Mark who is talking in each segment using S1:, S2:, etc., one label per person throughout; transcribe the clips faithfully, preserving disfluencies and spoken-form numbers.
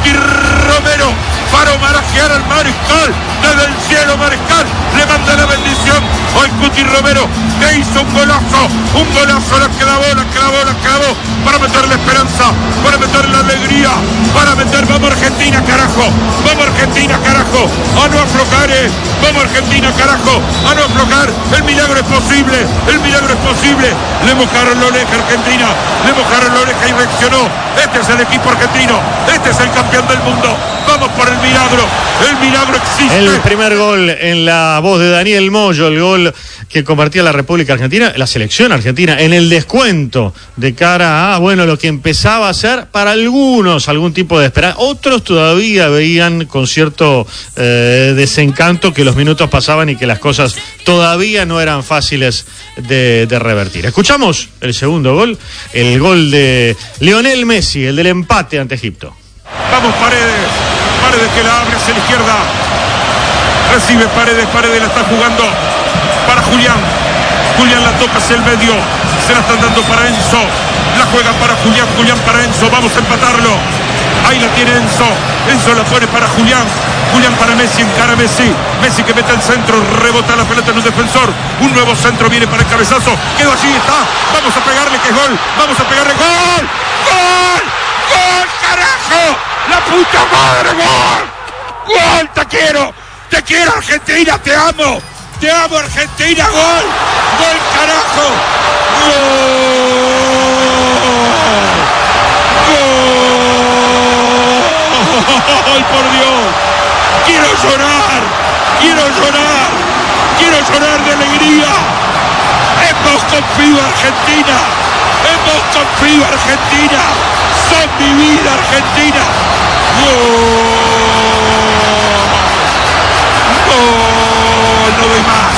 S1: Cuti Romero para homenajear al Mariscal. Desde el cielo, Mariscal le manda la bendición. Hoy Cuti Romero que hizo un golazo, un golazo, la clavó, la clavó, la clavó, para meter la esperanza, para meter la alegría, para meter, vamos Argentina, carajo, vamos Argentina, carajo, a no aflojar, eh. vamos Argentina, carajo, a no aflojar, el milagro es posible, el milagro es posible, le mojaron la oreja Argentina, le mojaron la oreja y reaccionó. Este es el equipo argentino, este es el campeón del mundo, vamos por el milagro, el milagro existe.
S2: El primer gol en la voz de Daniel Moyo, el gol que convertía la República Argentina, la selección argentina, en el descuento de cara a, bueno, lo que empezaba a ser para algunos algún tipo de esperanza. Otros todavía veían con cierto eh, desencanto que los minutos pasaban y que las cosas todavía no eran fáciles de, de revertir. Escuchamos el segundo gol, el gol de Lionel Messi, el del empate ante Egipto.
S1: Vamos Paredes, Paredes que la abre hacia la izquierda, recibe Paredes, Paredes la está jugando para Julián, Julián la toca hacia el medio, se la están dando para Enzo, la juega para Julián, Julián para Enzo, vamos a empatarlo, ahí la tiene Enzo, Enzo la pone para Julián, Julián para Messi, encara Messi, Messi que mete el centro, rebota la pelota en un defensor, un nuevo centro viene para el cabezazo, quedó allí, está, vamos a pegarle que es gol, vamos a pegarle, gol, gol, gol, carajo, la puta madre, gol, gol, te quiero, te quiero Argentina, te amo. Te amo Argentina, gol, gol carajo, gol, gol, por Dios, quiero llorar, quiero llorar, quiero llorar de alegría, hemos confiado Argentina, hemos confiado Argentina, son mi vida Argentina, gol, gol. No doy más.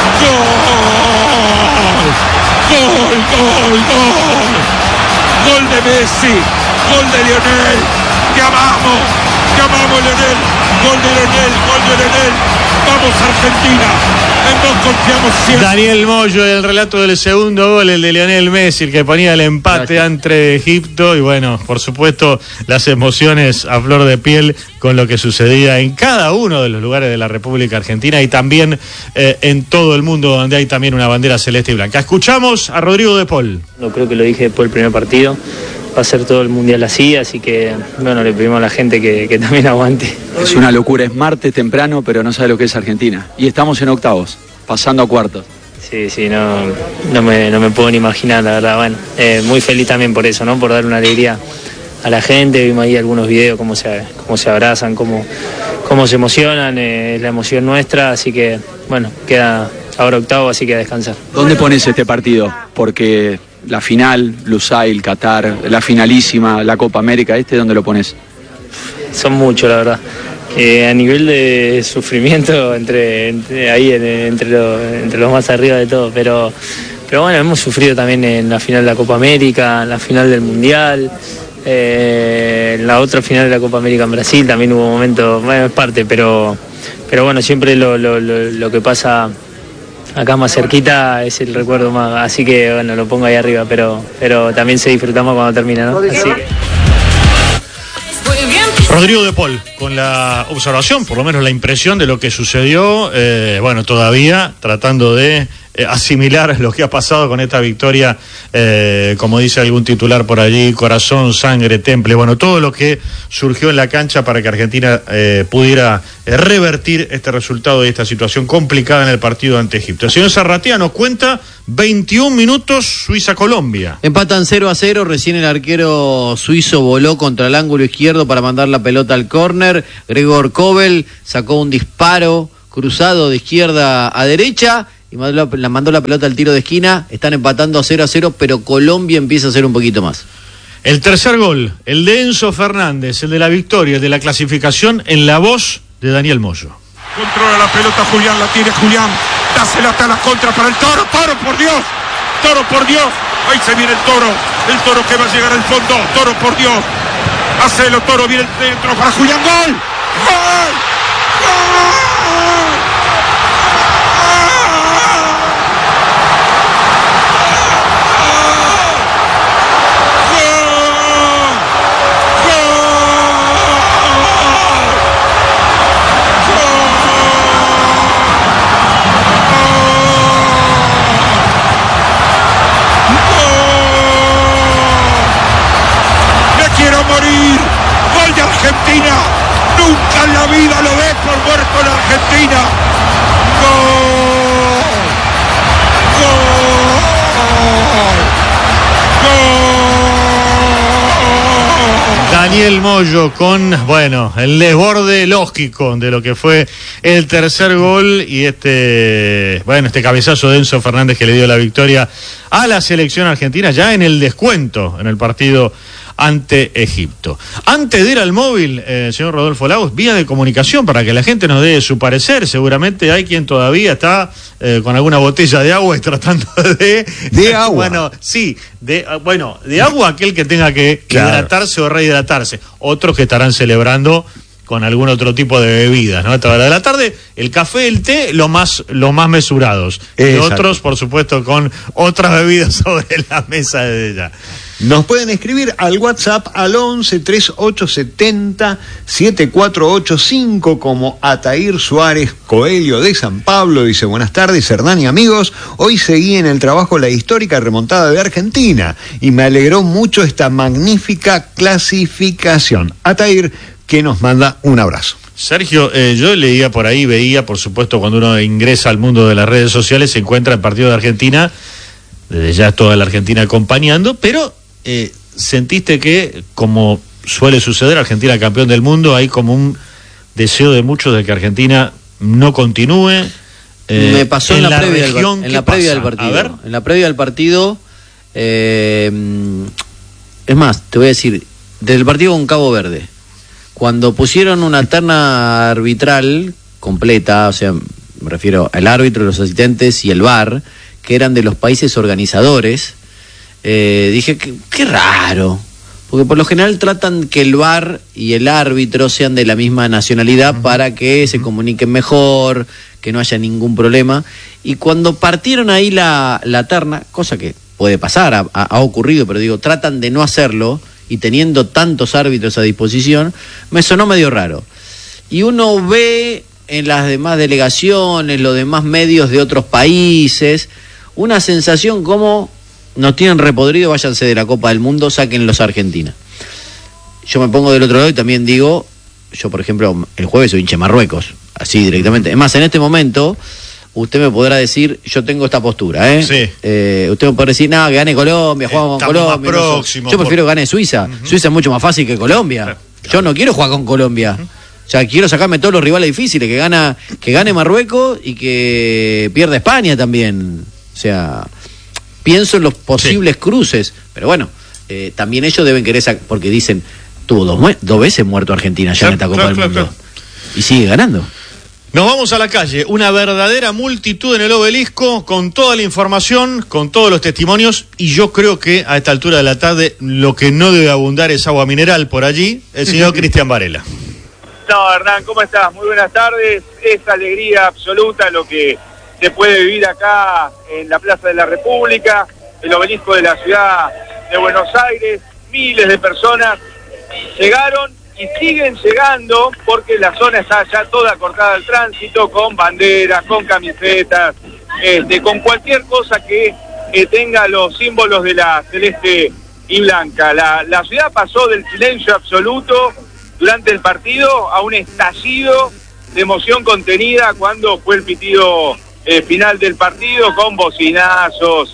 S1: Gol, gol, gol, gol. Gol de Messi, gol de Lionel. Te amamos, te amamos Lionel. Gol de Lionel, gol de Lionel. Vamos Argentina, en vos confiamos siempre.
S2: Daniel Moyo, el relato del segundo gol, el de Lionel Messi, el que ponía el empate Gracias. Entre Egipto y bueno, por supuesto las emociones a flor de piel con lo que sucedía en cada uno de los lugares de la República Argentina y también eh, en todo el mundo donde hay también una bandera celeste y blanca. Escuchamos a Rodrigo de Paul.
S3: No creo que lo dije después del primer partido. Va a ser todo el mundial así, así que bueno, le pedimos a la gente que, que también aguante.
S4: Es una locura, es martes temprano, pero no sabe lo que es Argentina. Y estamos en octavos, pasando a cuartos.
S3: Sí, sí, no, no, me, no me puedo ni imaginar, la verdad. Bueno, eh, muy feliz también por eso, ¿no? Por dar una alegría a la gente. Vimos ahí algunos videos, cómo se, cómo se abrazan, cómo, cómo se emocionan, eh, es la emoción nuestra, así que bueno, queda ahora octavo, así que a descansar.
S4: ¿Dónde pones este partido? Porque la final, Lusail, Qatar, la finalísima, la Copa América, ¿este dónde lo pones?
S3: Son muchos, la verdad. Eh, a nivel de sufrimiento, entre, entre ahí, entre, lo, entre los más arriba de todo, pero, pero bueno, hemos sufrido también en la final de la Copa América, en la final del Mundial, eh, en la otra final de la Copa América en Brasil, también hubo momentos, bueno, es parte, pero, pero bueno, siempre lo, lo, lo, lo que pasa acá más cerquita es el recuerdo más, así que bueno, lo pongo ahí arriba, pero, pero también se disfrutamos cuando termina, ¿no? Así.
S2: Rodrigo de Paul, con la observación, por lo menos la impresión de lo que sucedió, eh, bueno, todavía tratando de eh, asimilar lo que ha pasado con esta victoria, eh, como dice algún titular por allí, corazón, sangre, temple, bueno, todo lo que surgió en la cancha para que Argentina eh, pudiera eh, revertir este resultado y esta situación complicada en el partido ante Egipto. El señor Zarratea nos cuenta veintiún minutos Suiza-Colombia.
S5: Empatan cero a cero, recién el arquero suizo voló contra el ángulo izquierdo para mandar la pelota al córner. Gregor Kobel sacó un disparo cruzado de izquierda a derecha y mandó la, la mandó la pelota al tiro de esquina. Están empatando cero a cero, pero Colombia empieza a hacer un poquito más.
S2: El tercer gol, el de Enzo Fernández, el de la victoria, el de la clasificación, en la voz de Daniel Moyo.
S1: Controla la pelota Julián, la tiene Julián, dásela hasta la contra para el Toro, Toro por Dios, Toro por Dios, ahí se viene el Toro, el Toro que va a llegar al fondo, Toro por Dios, hacelo Toro, viene el centro para Julián, gol, gol, gol.
S2: Daniel Moyo con, bueno, el desborde lógico de lo que fue el tercer gol y este, bueno, este cabezazo de Enzo Fernández que le dio la victoria a la selección argentina ya en el descuento en el partido ante Egipto. Antes de ir al móvil, eh, señor Rodolfo Lagos, vía de comunicación para que la gente nos dé su parecer. Seguramente hay quien todavía está eh, con alguna botella de agua y tratando de...
S6: De agua.
S2: Bueno, sí, de, bueno, de agua aquel que tenga que
S6: Claro.
S2: hidratarse o rehidratarse. Otros que estarán celebrando con algún otro tipo de bebidas, ¿no? A esta hora de la tarde, el café, el té, lo más, lo más mesurados. Y
S6: Exacto.
S2: otros, por supuesto, con otras bebidas sobre la mesa de ella.
S6: Nos pueden escribir al WhatsApp al once treinta y ocho setenta setenta y cuatro ochenta y cinco como Atair Suárez Coelho de San Pablo. Dice: buenas tardes, Hernán y amigos. Hoy seguí en el trabajo la histórica remontada de Argentina y me alegró mucho esta magnífica clasificación. Atair, que nos manda un abrazo.
S2: Sergio, eh, yo leía por ahí, veía, por supuesto, cuando uno ingresa al mundo de las redes sociales, se encuentra el partido de Argentina, desde ya toda la Argentina acompañando, pero eh, sentiste que, como suele suceder, Argentina campeón del mundo, hay como un deseo de muchos de que Argentina no continúe. Eh,
S5: Me pasó en, la, previa del,
S2: región,
S5: en la
S2: ¿qué
S5: previa del
S2: pasa?
S5: partido.
S2: A ver.
S5: En la previa del partido, eh, es más, te voy a decir, del partido con Cabo Verde, cuando pusieron una terna arbitral completa, o sea, me refiero al árbitro, los asistentes y el V A R, que eran de los países organizadores, eh, dije, qué, qué raro, porque por lo general tratan que el V A R y el árbitro sean de la misma nacionalidad uh-huh. para que se comuniquen mejor, que no haya ningún problema, y cuando partieron ahí la, la terna, cosa que puede pasar, ha, ha ocurrido, pero digo, tratan de no hacerlo, y teniendo tantos árbitros a disposición, me sonó medio raro. Y uno ve en las demás delegaciones, los demás medios de otros países, una sensación como nos tienen repodrido, váyanse de la Copa del Mundo, sáquenlos a Argentina. Yo me pongo del otro lado y también digo, yo por ejemplo, el jueves soy hincha de Marruecos, así directamente. Es más, en este momento, usted me podrá decir, yo tengo esta postura, ¿eh?
S2: Sí.
S5: Eh, usted me podrá decir, no, que gane Colombia, jugamos con
S2: Estamos más
S5: Colombia. No sé.
S2: próximos,
S5: Yo prefiero
S2: por-
S5: que gane Suiza.
S2: Uh-huh.
S5: Suiza es mucho más fácil que Colombia.
S2: Claro.
S5: Yo no quiero jugar con Colombia. Uh-huh. O sea, quiero sacarme todos los rivales difíciles, que gana, que gane Marruecos y que pierda España también. O sea, pienso en los posibles sí. cruces. Pero bueno, eh, también ellos deben querer sacar, porque dicen, tuvo dos, mu- dos veces muerto Argentina ya
S2: Claro,
S5: en esta Copa
S2: claro,
S5: del
S2: claro,
S5: Mundo.
S2: claro.
S5: Y sigue ganando.
S2: Nos vamos a la calle, una verdadera multitud en el Obelisco, con toda la información, con todos los testimonios, y yo creo que a esta altura de la tarde lo que no debe abundar es agua mineral por allí, el señor Cristian Varela.
S7: No, Hernán, ¿cómo estás? Muy buenas tardes. Es alegría absoluta lo que se puede vivir acá en la Plaza de la República, el Obelisco de la ciudad de Buenos Aires. Miles de personas llegaron y siguen llegando porque la zona está ya toda cortada al tránsito, con banderas, con camisetas, este, con cualquier cosa que eh, tenga los símbolos de la celeste y blanca. La, la ciudad pasó del silencio absoluto durante el partido a un estallido de emoción contenida cuando fue el pitido eh, final del partido, con bocinazos,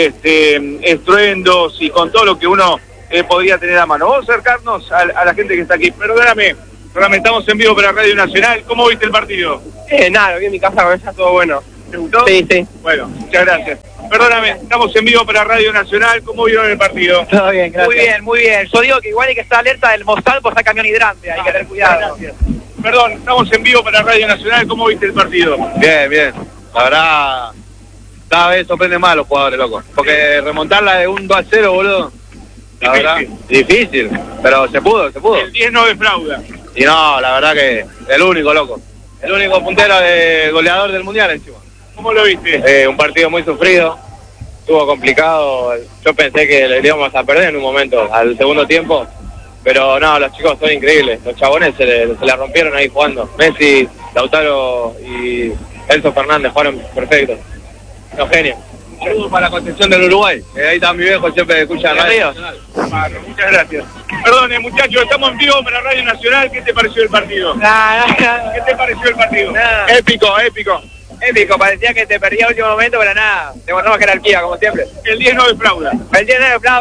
S7: este, estruendos y con todo lo que uno Eh, podría tener a mano. Vamos a acercarnos a, a la gente que está aquí. Perdóname, perdóname, estamos en vivo para Radio Nacional. ¿Cómo viste el partido?
S8: Eh, nada, lo vi en mi casa, está todo bueno.
S7: ¿Te gustó?
S8: Sí, sí.
S7: Bueno, muchas gracias. Perdóname, estamos en vivo para Radio Nacional. ¿Cómo vieron el partido?
S8: Todo bien, gracias.
S9: Muy bien, muy bien. Yo digo que igual hay que estar alerta del Mostal por esa camión hidrante, hay que tener cuidado.
S7: Gracias. Perdón, estamos en vivo para Radio Nacional. ¿Cómo viste el partido?
S8: Bien, bien. La verdad, cada vez sorprende más a los jugadores, loco. Porque remontarla de un dos a cero, boludo. La
S7: Difícil.
S8: verdad, difícil, pero se pudo, se pudo.
S7: El diez no defrauda.
S8: Y no, la verdad que el único, loco. El único puntero de goleador del Mundial encima.
S7: ¿Cómo lo viste?
S8: Eh, un partido muy sufrido, estuvo complicado. Yo pensé que le íbamos a perder en un momento, al segundo tiempo. Pero no, los chicos son increíbles. Los chabones se le, se la rompieron ahí jugando. Messi, Lautaro y Enzo Fernández jugaron perfectos. Los genios. Saludos para la Concepción del Uruguay, que ahí está mi viejo, siempre escucha radio.
S7: Bueno, muchas gracias. Perdone, muchachos, estamos en vivo para Radio Nacional. ¿Qué te pareció el partido?
S9: Nah, nah,
S7: ¿Qué te pareció el partido?
S9: Nah.
S7: Épico, épico.
S9: épico, parecía que te perdía el último momento, pero nada, demostramos jerarquía, como siempre.
S7: El diez no defrauda.
S9: El diez no defrauda.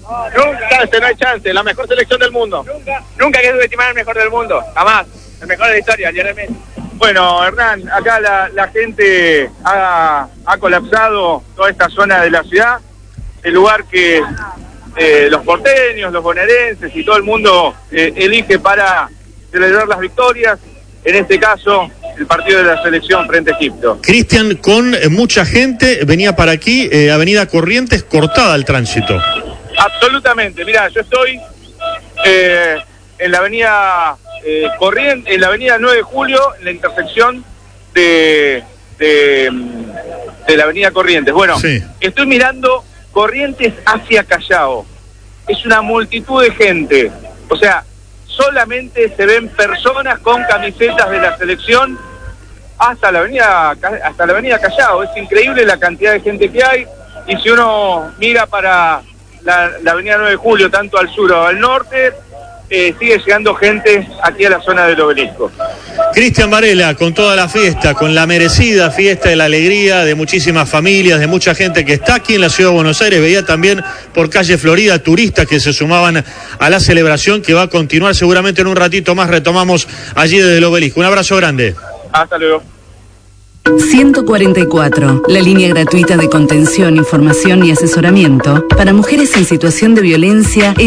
S8: Nunca, este no hay chance, la mejor selección del mundo.
S9: Nunca, nunca hay que subestimar al mejor del mundo, jamás. El mejor de la historia, Lionel Messi.
S7: Bueno, Hernán, acá la, la gente ha, ha colapsado toda esta zona de la ciudad, el lugar que eh, los porteños, los bonaerenses y todo el mundo eh, elige para celebrar las victorias, en este caso el partido de la selección frente a Egipto.
S2: Cristian, con eh, mucha gente, venía para aquí, eh, Avenida Corrientes, cortada el tránsito.
S7: Absolutamente, mirá, yo estoy eh, en la avenida eh, Corrientes, en la avenida nueve de julio, en la intersección de, de, de la avenida Corrientes. Bueno, sí. Estoy mirando Corrientes hacia Callao. Es una multitud de gente, o sea, solamente se ven personas con camisetas de la selección hasta la avenida hasta la avenida Callao. Es increíble la cantidad de gente que hay, y si uno mira para la, la avenida nueve de julio, tanto al sur o al norte, eh, sigue llegando gente aquí a la zona del Obelisco.
S2: Cristian Varela, con toda la fiesta, con la merecida fiesta de la alegría de muchísimas familias, de mucha gente que está aquí en la ciudad de Buenos Aires. Veía también por calle Florida turistas que se sumaban a la celebración, que va a continuar seguramente en un ratito más. Retomamos allí desde el Obelisco. Un abrazo grande.
S7: Hasta luego.
S10: ciento cuarenta y cuatro, la línea gratuita de contención, información y asesoramiento para mujeres en situación de violencia.